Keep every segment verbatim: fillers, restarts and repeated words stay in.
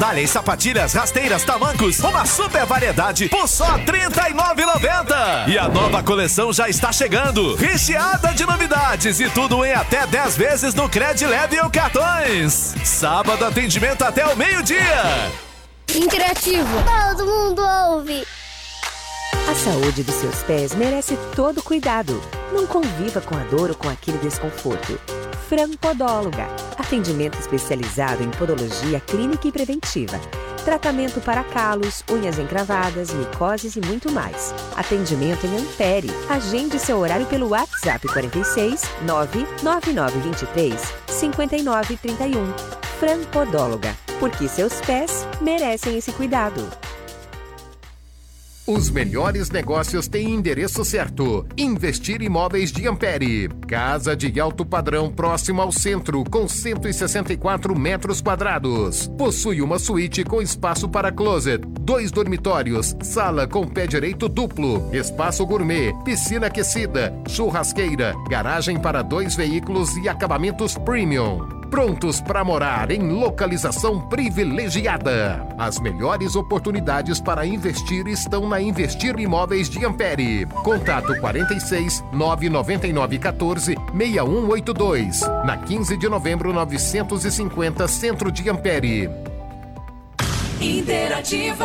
Sandália e sapatilhas, rasteiras, tamancos, uma super variedade por só trinta e nove reais e noventa centavos. E a nova coleção já está chegando, recheada de novidades e tudo em até dez vezes no Cred Leve ou cartões. Sábado, atendimento até o meio-dia. Interativo. Todo mundo ouve. A saúde dos seus pés merece todo cuidado. Não conviva com a dor ou com aquele desconforto. Fran Podóloga. Atendimento especializado em podologia clínica e preventiva. Tratamento para calos, unhas encravadas, micoses e muito mais. Atendimento em Ampere. Agende seu horário pelo WhatsApp quarenta e seis, nove nove nove dois três, cinco nove três um. Fran Podóloga. Porque seus pés merecem esse cuidado. Os melhores negócios têm endereço certo. Investir Imóveis de Ampere. Casa de alto padrão próximo ao centro, com cento e sessenta e quatro metros quadrados. Possui uma suíte com espaço para closet, dois dormitórios, sala com pé direito duplo, espaço gourmet, piscina aquecida, churrasqueira, garagem para dois veículos e acabamentos premium. Prontos para morar em localização privilegiada. As melhores oportunidades para investir estão na Investir Imóveis de Ampere. Contato quarenta e seis, nove nove nove um quatro, seis um oito dois. Na quinze de novembro novecentos e cinquenta, Centro de Ampere. Interativa.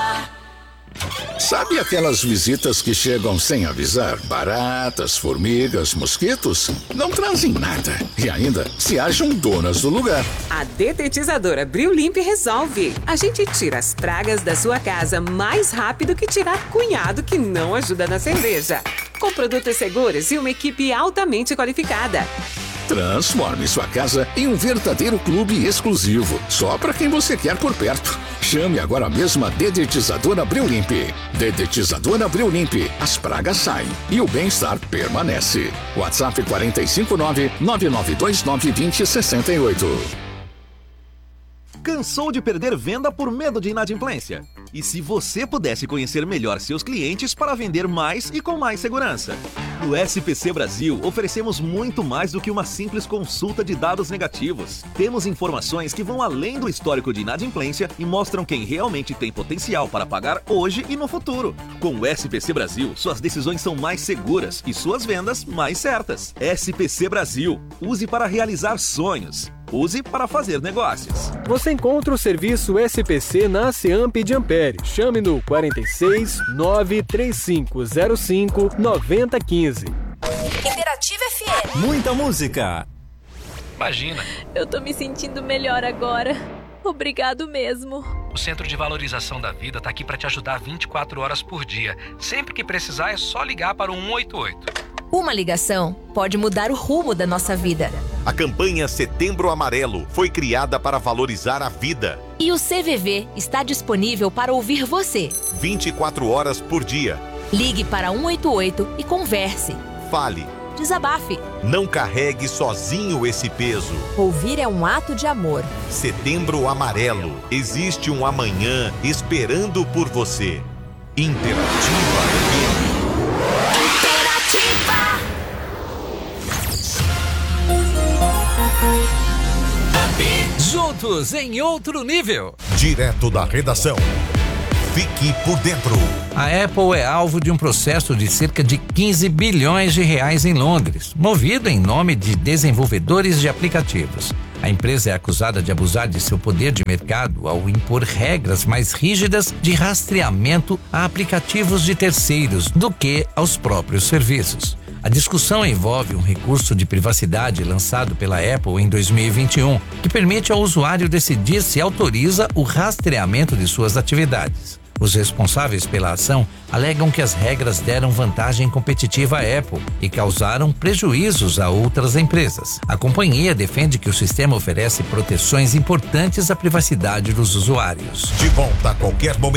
Sabe aquelas visitas que chegam sem avisar? Baratas, formigas, mosquitos? Não trazem nada. E ainda se acham donas do lugar. A detetizadora Brillimp resolve. A gente tira as pragas da sua casa mais rápido que tirar cunhado que não ajuda na cerveja. Com produtos seguros e uma equipe altamente qualificada. Transforme sua casa em um verdadeiro clube exclusivo, só para quem você quer por perto. Chame agora mesmo a Dedetizadora Brillimp. Dedetizadora Brillimp. As pragas saem e o bem-estar permanece. WhatsApp quatro cinco nove, nove nove dois nove, dois zero seis oito. Cansou de perder venda por medo de inadimplência? E se você pudesse conhecer melhor seus clientes para vender mais e com mais segurança? No S P C Brasil, oferecemos muito mais do que uma simples consulta de dados negativos. Temos informações que vão além do histórico de inadimplência e mostram quem realmente tem potencial para pagar hoje e no futuro. Com o S P C Brasil, suas decisões são mais seguras e suas vendas mais certas. S P C Brasil. Use para realizar sonhos. Use para fazer negócios. Você encontra o serviço S P C na Ceamp de Ampere. Chame no quarenta e seis, nove três cinco zero cinco, nove zero um cinco. Interativa F M. Muita música. Imagina. Eu tô me sentindo melhor agora. Obrigado mesmo. O Centro de Valorização da Vida tá aqui para te ajudar vinte e quatro horas por dia. Sempre que precisar é só ligar para o um oito oito. Uma ligação pode mudar o rumo da nossa vida. A campanha Setembro Amarelo foi criada para valorizar a vida. E o C V V está disponível para ouvir você. vinte e quatro horas por dia. Ligue para um oito oito e converse. Fale. Desabafe. Não carregue sozinho esse peso. Ouvir é um ato de amor. Setembro Amarelo. Existe um amanhã esperando por você. Interativa F M. Juntos em outro nível. Direto da redação. Fique por dentro. A Apple é alvo de um processo de cerca de quinze bilhões de reais em Londres, movido em nome de desenvolvedores de aplicativos. A empresa é acusada de abusar de seu poder de mercado ao impor regras mais rígidas de rastreamento a aplicativos de terceiros do que aos próprios serviços. A discussão envolve um recurso de privacidade lançado pela Apple em dois mil e vinte e um, que permite ao usuário decidir se autoriza o rastreamento de suas atividades. Os responsáveis pela ação alegam que as regras deram vantagem competitiva à Apple e causaram prejuízos a outras empresas. A companhia defende que o sistema oferece proteções importantes à privacidade dos usuários. De volta a qualquer momento.